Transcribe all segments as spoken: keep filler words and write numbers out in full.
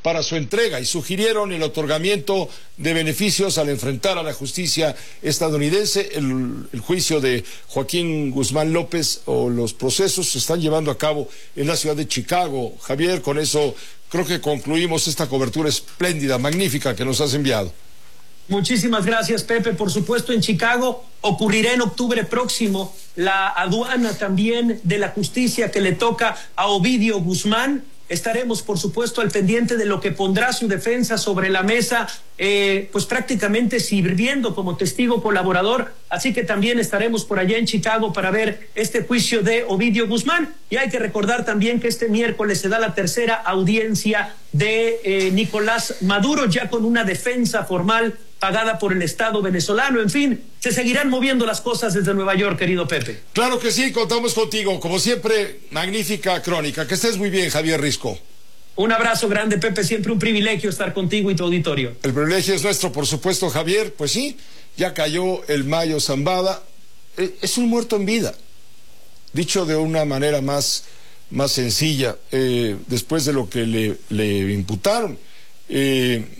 para su entrega y sugirieron el otorgamiento de beneficios al enfrentar a la justicia estadounidense. El, el juicio de Joaquín Guzmán López o los procesos se están llevando a cabo en la ciudad de Chicago. Javier, con eso creo que concluimos esta cobertura espléndida, magnífica que nos has enviado. Muchísimas gracias, Pepe. Por supuesto, en Chicago ocurrirá en octubre próximo la aduana también de la justicia que le toca a Ovidio Guzmán. Estaremos, por supuesto, al pendiente de lo que pondrá su defensa sobre la mesa, eh, pues prácticamente sirviendo como testigo colaborador. Así que también estaremos por allá en Chicago para ver este juicio de Ovidio Guzmán. Y hay que recordar también que este miércoles se da la tercera audiencia de eh, Nicolás Maduro, ya con una defensa formal pagada por el Estado venezolano. En fin, se seguirán moviendo las cosas desde Nueva York, querido Pepe. Claro que sí, contamos contigo. Como siempre, magnífica crónica. Que estés muy bien, Javier Risco. Un abrazo grande, Pepe. Siempre un privilegio estar contigo y tu auditorio. El privilegio es nuestro, por supuesto, Javier. Pues sí, ya cayó el Mayo Zambada. Es un muerto en vida. Dicho de una manera más, más sencilla, eh, después de lo que le, le imputaron. Eh,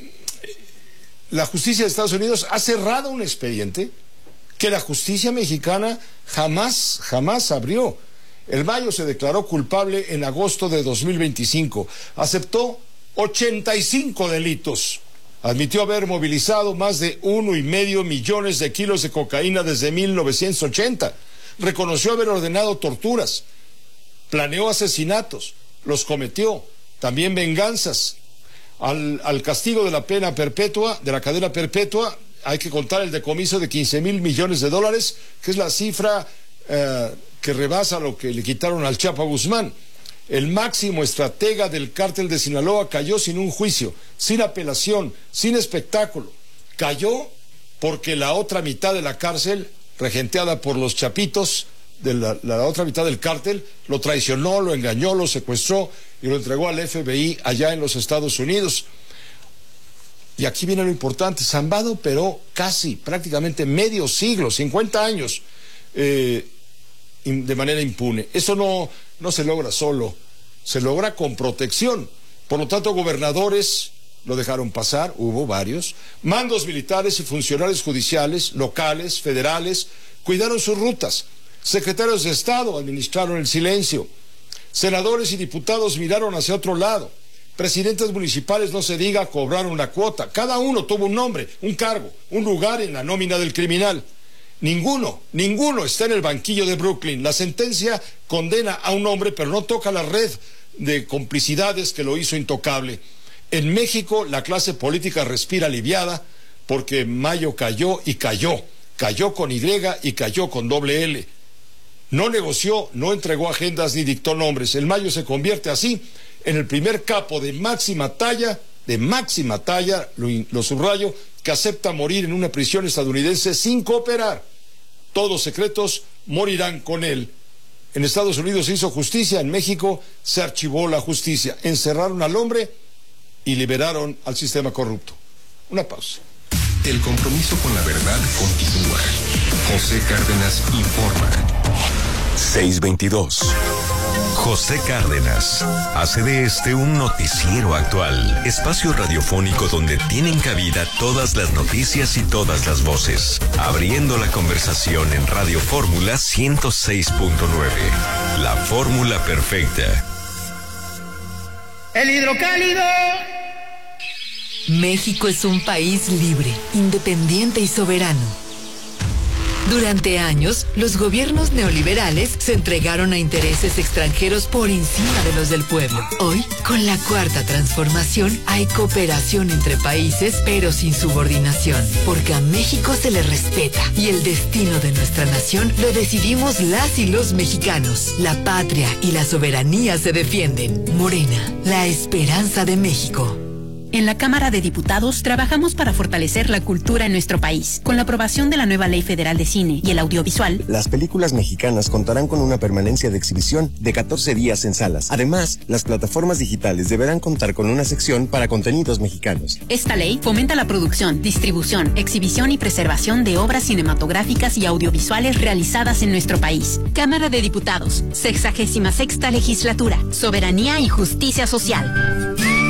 La justicia de Estados Unidos ha cerrado un expediente que la justicia mexicana jamás, jamás abrió. El Mayo se declaró culpable en agosto de dos mil veinticinco. Aceptó ochenta y cinco delitos. Admitió haber movilizado más de uno y medio millones de kilos de cocaína desde mil novecientos ochenta. Reconoció haber ordenado torturas. Planeó asesinatos. Los cometió. También venganzas. Al, al castigo de la pena perpetua, de la cadena perpetua, hay que contar el decomiso de quince mil millones de dólares, que es la cifra eh, que rebasa lo que le quitaron al Chapo Guzmán. El máximo estratega del cártel de Sinaloa cayó sin un juicio, sin apelación, sin espectáculo. Cayó porque la otra mitad de la cárcel, regenteada por los chapitos, de la, la otra mitad del cártel, lo traicionó, lo engañó, lo secuestró y lo entregó al F B I allá en los Estados Unidos. Y aquí viene lo importante. Zambada operó casi, prácticamente medio siglo, cincuenta años, eh, de manera impune. Eso no, no se logra solo, se logra con protección. Por lo tanto, gobernadores lo dejaron pasar, hubo varios, mandos militares y funcionarios judiciales, locales, federales, cuidaron sus rutas. Secretarios de Estado administraron el silencio. Senadores y diputados miraron hacia otro lado. Presidentes municipales, no se diga, cobraron la cuota. Cada uno tuvo un nombre, un cargo, un lugar en la nómina del criminal. Ninguno, ninguno está en el banquillo de Brooklyn. La sentencia condena a un hombre, pero no toca la red de complicidades que lo hizo intocable. En México, la clase política respira aliviada porque Mayo cayó y cayó. Cayó con Y y cayó con doble L. No negoció, no entregó agendas ni dictó nombres. El Mayo se convierte así en el primer capo de máxima talla, de máxima talla, lo, lo subrayo, que acepta morir en una prisión estadounidense sin cooperar. Todos secretos morirán con él. En Estados Unidos se hizo justicia, en México se archivó la justicia. Encerraron al hombre y liberaron al sistema corrupto. Una pausa. El compromiso con la verdad continúa. José Cárdenas informa. seis veintidós. José Cárdenas hace de este un noticiero actual, espacio radiofónico donde tienen cabida todas las noticias y todas las voces, abriendo la conversación en Radio Fórmula ciento seis punto nueve, la fórmula perfecta. El hidrocálido. México es un país libre, independiente y soberano. Durante años, los gobiernos neoliberales se entregaron a intereses extranjeros por encima de los del pueblo. Hoy, con la cuarta transformación, hay cooperación entre países, pero sin subordinación, porque a México se le respeta y el destino de nuestra nación lo decidimos las y los mexicanos. La patria y la soberanía se defienden. Morena, la esperanza de México. En la Cámara de Diputados trabajamos para fortalecer la cultura en nuestro país. Con la aprobación de la nueva Ley Federal de Cine y el Audiovisual, las películas mexicanas contarán con una permanencia de exhibición de catorce días en salas. Además, las plataformas digitales deberán contar con una sección para contenidos mexicanos. Esta ley fomenta la producción, distribución, exhibición y preservación de obras cinematográficas y audiovisuales realizadas en nuestro país. Cámara de Diputados, sexagésima sexta legislatura, soberanía y justicia social.